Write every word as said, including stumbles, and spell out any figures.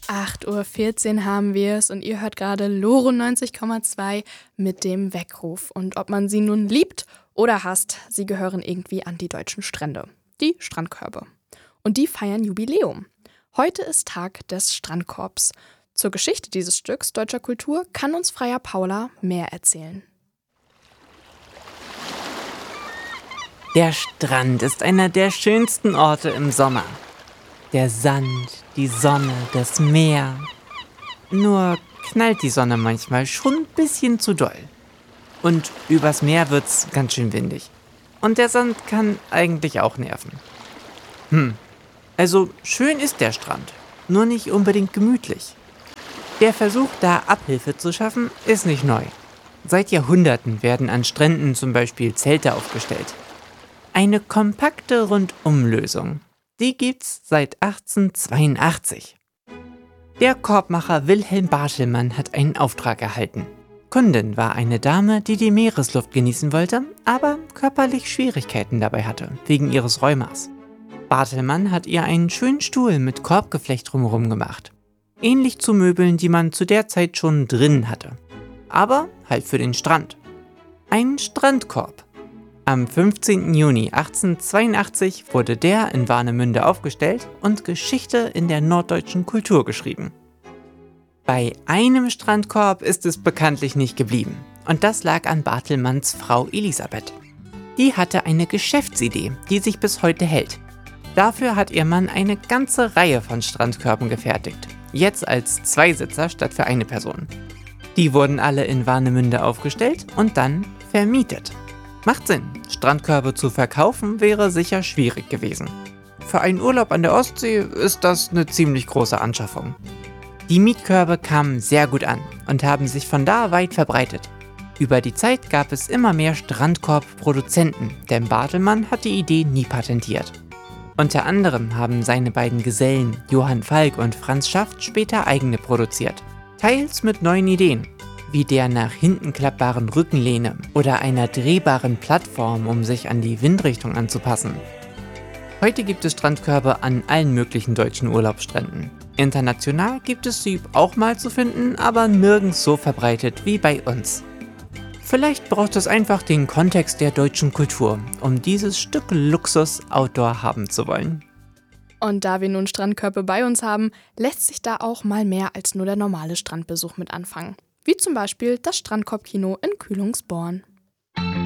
acht Uhr vierzehn haben wir es und ihr hört gerade Loro neunzig Komma zwei mit dem Weckruf. Und ob man sie nun liebt oder hasst, sie gehören irgendwie an die deutschen Strände, die Strandkörbe. Und die feiern Jubiläum. Heute ist Tag des Strandkorbs. Zur Geschichte dieses Stücks deutscher Kultur kann uns Freya Paula mehr erzählen. Der Strand ist einer der schönsten Orte im Sommer. Der Sand, die Sonne, das Meer. Nur knallt die Sonne manchmal schon ein bisschen zu doll. Und übers Meer wird's ganz schön windig. Und der Sand kann eigentlich auch nerven. Hm, also schön ist der Strand, nur nicht unbedingt gemütlich. Der Versuch, da Abhilfe zu schaffen, ist nicht neu. Seit Jahrhunderten werden an Stränden zum Beispiel Zelte aufgestellt. Eine kompakte Rundumlösung. Die gibt's seit achtzehnhundertzweiundachtzig. Der Korbmacher Wilhelm Bartelmann hat einen Auftrag erhalten. Kundin war eine Dame, die die Meeresluft genießen wollte, aber körperlich Schwierigkeiten dabei hatte, wegen ihres Rheumas. Bartelmann hat ihr einen schönen Stuhl mit Korbgeflecht drumherum gemacht. Ähnlich zu Möbeln, die man zu der Zeit schon drin hatte. Aber halt für den Strand. Ein Strandkorb. Am fünfzehnten Juni achtzehnhundertzweiundachtzig wurde der in Warnemünde aufgestellt und Geschichte in der norddeutschen Kultur geschrieben. Bei einem Strandkorb ist es bekanntlich nicht geblieben. Und das lag an Bartelmanns Frau Elisabeth. Die hatte eine Geschäftsidee, die sich bis heute hält. Dafür hat ihr Mann eine ganze Reihe von Strandkörben gefertigt. Jetzt als Zweisitzer statt für eine Person. Die wurden alle in Warnemünde aufgestellt und dann vermietet. Macht Sinn, Strandkörbe zu verkaufen wäre sicher schwierig gewesen. Für einen Urlaub an der Ostsee ist das eine ziemlich große Anschaffung. Die Mietkörbe kamen sehr gut an und haben sich von da weit verbreitet. Über die Zeit gab es immer mehr Strandkorbproduzenten, denn Bartelmann hat die Idee nie patentiert. Unter anderem haben seine beiden Gesellen Johann Falk und Franz Schaft später eigene produziert. Teils mit neuen Ideen, wie der nach hinten klappbaren Rückenlehne oder einer drehbaren Plattform, um sich an die Windrichtung anzupassen. Heute gibt es Strandkörbe an allen möglichen deutschen Urlaubsstränden. International gibt es sie auch mal zu finden, aber nirgends so verbreitet wie bei uns. Vielleicht braucht es einfach den Kontext der deutschen Kultur, um dieses Stück Luxus outdoor haben zu wollen. Und da wir nun Strandkörbe bei uns haben, lässt sich da auch mal mehr als nur der normale Strandbesuch mit anfangen. Wie zum Beispiel das Strandkorbkino in Kühlungsborn.